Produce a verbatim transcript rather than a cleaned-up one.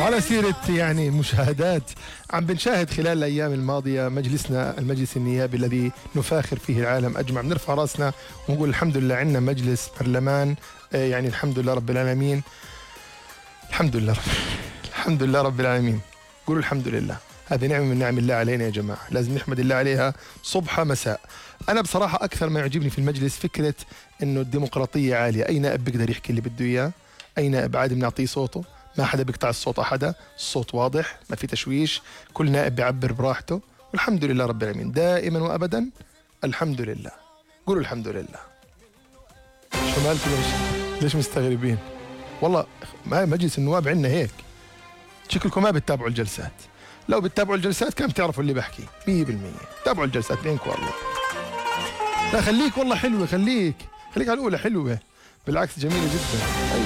وعلى سيرة يعني مشاهدات، عم بنشاهد خلال الأيام الماضية مجلسنا المجلس النيابي الذي نفاخر فيه العالم أجمع، بنرفع راسنا ونقول الحمد لله عندنا مجلس برلمان، يعني الحمد لله رب العالمين. الحمد لله رب الحمد لله رب العالمين. قولوا الحمد لله، هذه نعمة من نعم الله علينا يا جماعة، لازم نحمد الله عليها صبح مساء. أنا بصراحة أكثر ما يعجبني في المجلس فكرة إنه الديمقراطية عالية، أي نائب بيقدر يحكي اللي بده إياه، أي نائب عادي بنعطيه صوته، ما حدا بيقطع الصوت أحدا، الصوت واضح ما في تشويش، كل نائب بيعبر براحته، والحمد لله رب العالمين دائما وأبدا. الحمد لله. قولوا الحمد لله. شو مالكم ليش ليش مستغربين؟ والله ما مجلس النواب عندنا هيك، شكلكم ما بتتابعوا الجلسات، لو بتتابعوا الجلسات كان بتعرفوا اللي بحكي مية بالمية. تابعوا الجلسات بينكم والله. لا خليك والله حلوة، خليك خليك على الأولى حلوة، بالعكس جميلة جدا.